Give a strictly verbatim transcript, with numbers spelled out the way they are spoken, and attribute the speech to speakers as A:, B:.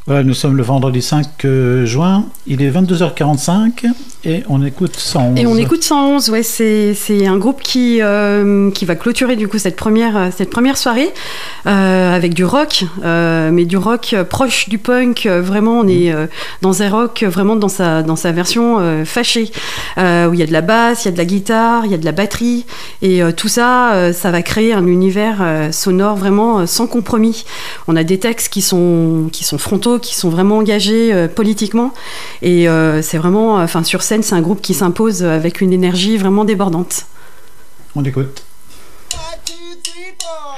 A: Voilà, nous sommes le vendredi cinq juin, il est vingt-deux heures quarante-cinq et on écoute cent onze.
B: Et on écoute cent onze, ouais, c'est, c'est un groupe qui, euh, qui va clôturer du coup cette première, cette première soirée euh, avec du rock, euh, mais du rock proche du punk, euh, vraiment on est euh, dans un rock vraiment dans sa, dans sa version euh, fâchée, euh, où il y a de la basse, il y a de la guitare, il y a de la batterie, et euh, tout ça, euh, ça va créer un univers euh, sonore vraiment euh, sans compromis. On a des textes qui sont, qui sont frontaux, qui sont vraiment engagés euh, politiquement, et euh, c'est vraiment, enfin sur scène, c'est un groupe qui s'impose avec une énergie vraiment débordante.
A: On écoute.
C: One, two, three, four.